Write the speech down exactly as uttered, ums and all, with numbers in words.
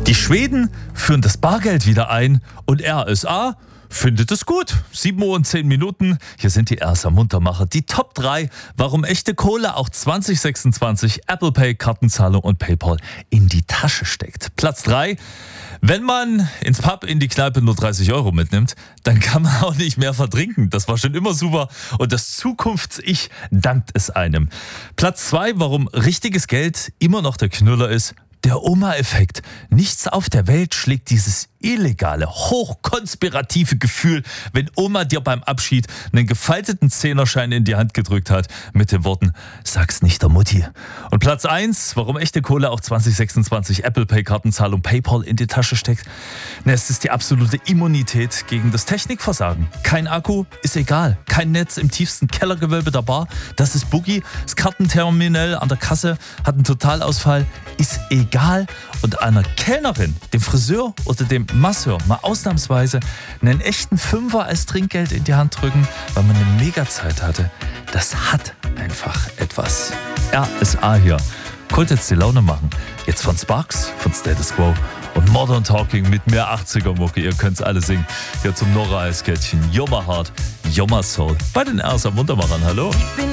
Die Schweden führen das Bargeld wieder ein und R S A findet es gut. sieben Uhr und zehn Minuten. Hier sind die R S A-Muntermacher. Die Top drei, warum echte Kohle auch zwanzig sechsundzwanzig Apple Pay, Kartenzahlung und PayPal in die Tasche steckt. Platz drei. Wenn man ins Pub in die Kneipe nur dreißig Euro mitnimmt, dann kann man auch nicht mehr vertrinken. Das war schon immer super und das Zukunfts-Ich dankt es einem. Platz zwei, warum richtiges Geld immer noch der Knüller ist. Der Oma-Effekt. Nichts auf der Welt schlägt dieses illegale, hochkonspirative Gefühl, wenn Oma dir beim Abschied einen gefalteten Zehnerschein in die Hand gedrückt hat mit den Worten, sag's nicht der Mutti. Und Platz eins, warum echte Kohle auch zwanzig sechsundzwanzig Apple Pay, Kartenzahlung, PayPal in die Tasche steckt. Na, es ist die absolute Immunität gegen das Technikversagen. Kein Akku, ist egal. Kein Netz im tiefsten Kellergewölbe der Bar, das ist Boogie. Das Kartenterminal an der Kasse hat einen Totalausfall, ist egal. Und einer Kellnerin, dem Friseur oder dem Masseur mal ausnahmsweise einen echten Fünfer als Trinkgeld in die Hand drücken, weil man eine Mega-Zeit hatte. Das hat einfach etwas. R S A hier. Wollt jetzt die Laune machen. Jetzt von Sparks, von Status Quo und Modern Talking mit mehr achtziger-Mucke. Ihr könnt's alle singen. Hier zum Nora-Eiskettchen. You're my heart, you're my soul. Bei den R S A-Muntermachern. Hallo.